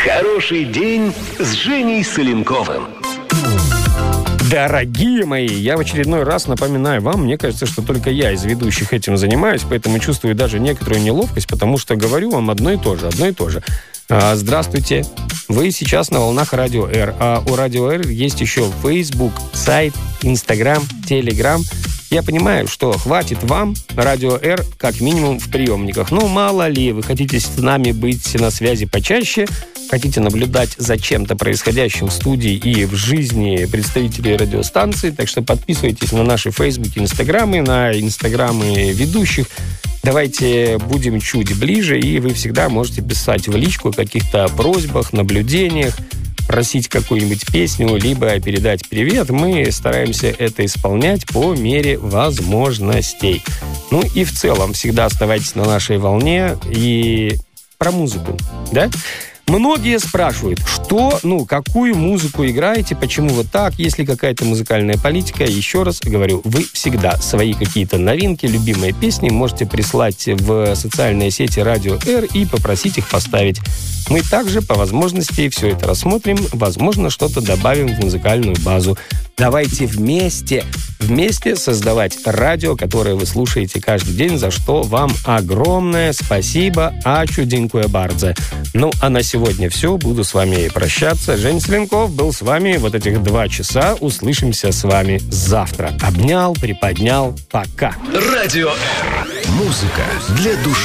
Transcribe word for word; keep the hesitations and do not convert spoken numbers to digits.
Хороший день с Женей Соленковым. Дорогие мои, я в очередной раз напоминаю вам, мне кажется, что только я из ведущих этим занимаюсь, поэтому чувствую даже некоторую неловкость, потому что говорю вам одно и то же, одно и то же. А, здравствуйте, вы сейчас на волнах Радио Р, а у Радио Р есть еще Facebook, сайт, Instagram, Telegram. Я понимаю, что хватит вам Радио Р как минимум в приемниках. Ну, мало ли, вы хотите с нами быть на связи почаще, хотите наблюдать за чем-то происходящим в студии и в жизни представителей радиостанции, так что подписывайтесь на наши Фейсбуки, Инстаграмы, на Инстаграмы ведущих. Давайте будем чуть ближе, и вы всегда можете писать в личку о каких-то просьбах, наблюдениях, просить какую-нибудь песню, либо передать привет. Мы стараемся это исполнять по мере возможностей. Ну и в целом всегда оставайтесь на нашей волне. И про музыку, да? Многие спрашивают, что, ну, какую музыку играете, почему вот так, есть ли какая-то музыкальная политика. Еще раз говорю, вы всегда свои какие-то новинки, любимые песни можете прислать в социальные сети Радио Р и попросить их поставить. Мы также по возможности все это рассмотрим, возможно, что-то добавим в музыкальную базу. Давайте вместе, вместе создавать радио, которое вы слушаете каждый день, за что вам огромное спасибо. Ачу дякую бардзе. Ну, а на сегодня все. Буду с вами прощаться. Женя Соленков был с вами вот этих два часа. Услышимся с вами завтра. Обнял, приподнял. Пока. Радио Р. Музыка для души.